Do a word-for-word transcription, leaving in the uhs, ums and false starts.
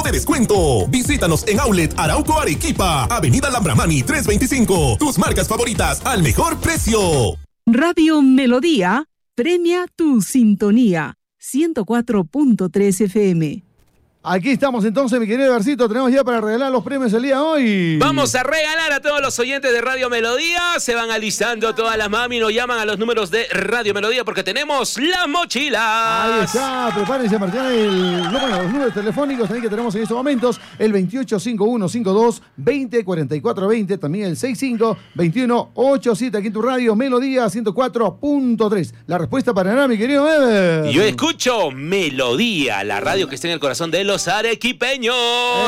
de descuento. Visítanos en Outlet Arauco Arequipa, Avenida Lambramani trescientos veinticinco. Tus marcas favoritas al mejor precio. Radio Melodía premia tu sintonía. ciento cuatro punto tres F M. Aquí estamos entonces, mi querido Garcito, tenemos ya para regalar los premios el día de hoy. Vamos a regalar a todos los oyentes de Radio Melodía. Se van alistando todas las mami, nos llaman a los números de Radio Melodía porque tenemos las mochilas. Ahí está, prepárense a marcar el, no, bueno, los números telefónicos también que tenemos en estos momentos, el veintiocho cincuenta y uno cincuenta y dos veinte cuarenta y cuatro veinte, también el sesenta y cinco veintiuno ochenta y siete, aquí en tu Radio Melodía ciento cuatro punto tres. La respuesta para ganar, mi querido Ever. Yo escucho Melodía, la radio que está en el corazón de los arequipeños.